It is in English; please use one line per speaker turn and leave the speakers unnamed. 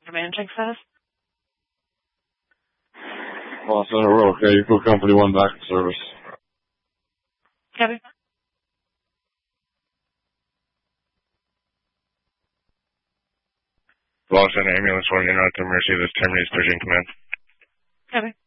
managing status?
Well, Center, we're okay. You put Company 1 back in service.
Copy.
Los Angeles ambulance 1 in at the Mercy. This terminates 13 command.
Copy.